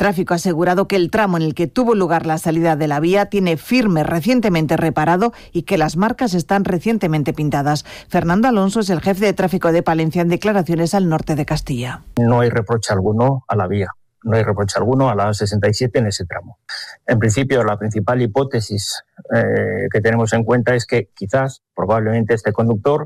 Tráfico ha asegurado que el tramo en el que tuvo lugar la salida de la vía tiene firme recientemente reparado y que las marcas están recientemente pintadas. Fernando Alonso es el jefe de tráfico de Palencia en declaraciones al norte de Castilla. No hay reproche alguno a la vía. No hay reproche alguno a la 67 en ese tramo. En principio, la principal hipótesis que tenemos en cuenta es que probablemente este conductor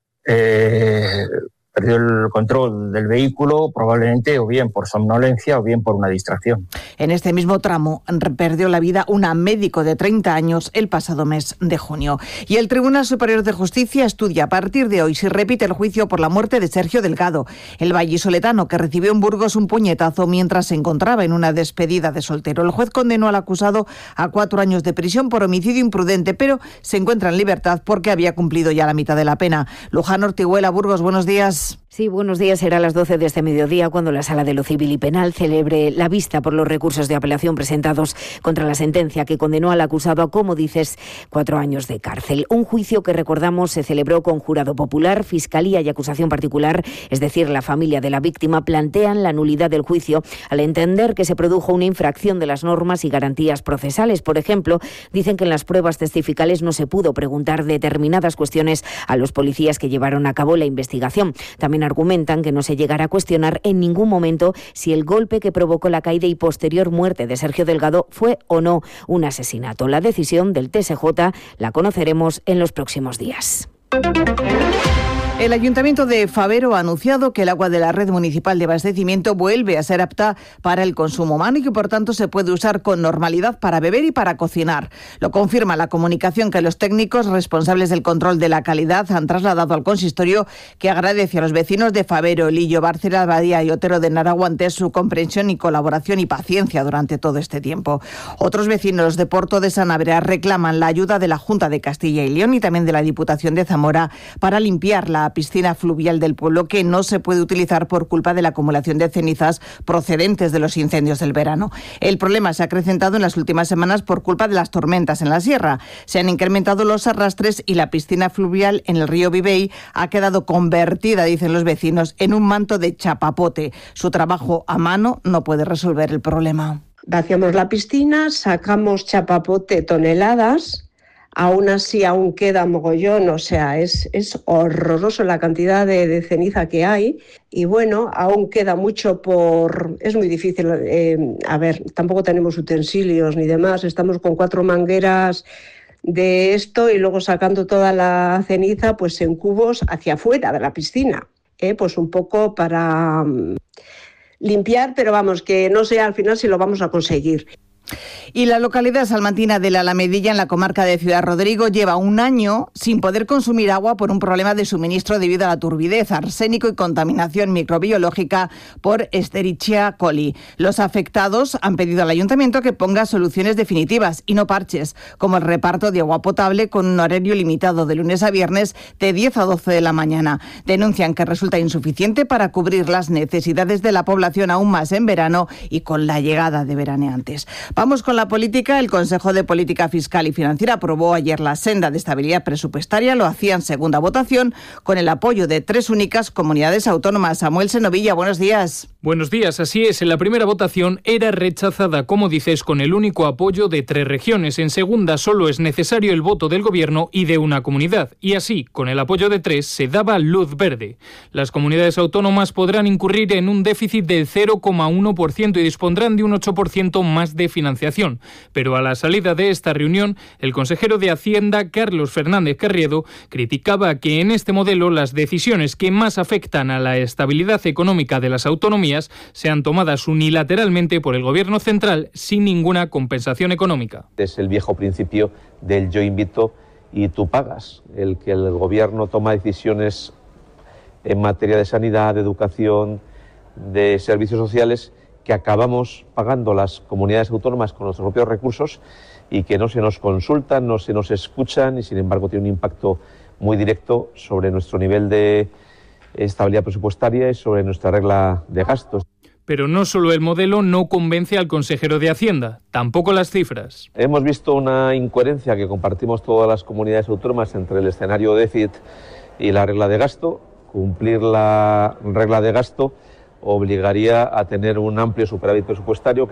perdió el control del vehículo, probablemente o bien por somnolencia o bien por una distracción. En este mismo tramo perdió la vida una médico de 30 años el pasado mes de junio. Y el Tribunal Superior de Justicia estudia a partir de hoy si repite el juicio por la muerte de Sergio Delgado, el vallisoletano que recibió en Burgos un puñetazo mientras se encontraba en una despedida de soltero. El juez condenó al acusado a 4 años de prisión por homicidio imprudente, pero se encuentra en libertad porque había cumplido ya la mitad de la pena. Luján Ortiguela, Burgos, buenos días. Sí, buenos días. Será a las 12 de este mediodía cuando la Sala de lo Civil y Penal celebre la vista por los recursos de apelación presentados contra la sentencia que condenó al acusado a, como dices, 4 años de cárcel. Un juicio que, recordamos, se celebró con jurado popular, fiscalía y acusación particular, es decir, la familia de la víctima, plantean la nulidad del juicio al entender que se produjo una infracción de las normas y garantías procesales. Por ejemplo, dicen que en las pruebas testificales no se pudo preguntar determinadas cuestiones a los policías que llevaron a cabo la investigación. También argumentan que no se llegará a cuestionar en ningún momento si el golpe que provocó la caída y posterior muerte de Sergio Delgado fue o no un asesinato. La decisión del TSJ la conoceremos en los próximos días. El Ayuntamiento de Fabero ha anunciado que el agua de la red municipal de abastecimiento vuelve a ser apta para el consumo humano y que por tanto se puede usar con normalidad para beber y para cocinar. Lo confirma la comunicación que los técnicos responsables del control de la calidad han trasladado al consistorio, que agradece a los vecinos de Fabero, Lillo, Bárcela, Badía y Otero de Naraguantes su comprensión y colaboración y paciencia durante todo este tiempo. Otros vecinos de Porto de Sanabria reclaman la ayuda de la Junta de Castilla y León y también de la Diputación de Zamora para limpiar la piscina fluvial del pueblo, que no se puede utilizar por culpa de la acumulación de cenizas procedentes de los incendios del verano. El problema se ha acrecentado en las últimas semanas por culpa de las tormentas en la sierra. Se han incrementado los arrastres y la piscina fluvial en el río Vivey ha quedado convertida, dicen los vecinos, en un manto de chapapote. Su trabajo a mano no puede resolver el problema. Vaciamos la piscina, sacamos chapapote toneladas. Aún así, aún queda mogollón, o sea, es horroroso la cantidad de ceniza que hay y bueno, aún queda mucho es muy difícil, tampoco tenemos utensilios ni demás, estamos con 4 mangueras de esto y luego sacando toda la ceniza pues en cubos hacia afuera de la piscina, pues un poco para limpiar, pero vamos, que no sé al final si lo vamos a conseguir. Y la localidad salmantina de la Alamedilla, en la comarca de Ciudad Rodrigo, lleva 1 año sin poder consumir agua por un problema de suministro debido a la turbidez, arsénico y contaminación microbiológica por Escherichia coli. Los afectados han pedido al ayuntamiento que ponga soluciones definitivas y no parches, como el reparto de agua potable con un horario limitado de lunes a viernes de 10 a 12 de la mañana. Denuncian que resulta insuficiente para cubrir las necesidades de la población aún más en verano y con la llegada de veraneantes. Vamos con la política. El Consejo de Política Fiscal y Financiera aprobó ayer la senda de estabilidad presupuestaria. Lo hacía en segunda votación con el apoyo de 3 únicas comunidades autónomas. Samuel Senovilla, buenos días. Buenos días, así es. En la primera votación era rechazada, como dices, con el único apoyo de 3 regiones. En segunda solo es necesario el voto del Gobierno y de una comunidad. Y así, con el apoyo de 3, se daba luz verde. Las comunidades autónomas podrán incurrir en un déficit del 0,1% y dispondrán de un 8% más de financiación. Pero a la salida de esta reunión, el consejero de Hacienda, Carlos Fernández Carriedo, criticaba que en este modelo las decisiones que más afectan a la estabilidad económica de las autonomías sean tomadas unilateralmente por el Gobierno central sin ninguna compensación económica. Es el viejo principio del yo invito y tú pagas, el que el Gobierno toma decisiones en materia de sanidad, de educación, de servicios sociales, que acabamos pagando las comunidades autónomas con nuestros propios recursos y que no se nos consultan, no se nos escuchan y sin embargo tiene un impacto muy directo sobre nuestro nivel de estabilidad presupuestaria y sobre nuestra regla de gastos. Pero no solo el modelo no convence al consejero de Hacienda, tampoco las cifras. Hemos visto una incoherencia que compartimos todas las comunidades autónomas entre el escenario déficit y la regla de gasto. Cumplir la regla de gasto obligaría a tener un amplio superávit presupuestario que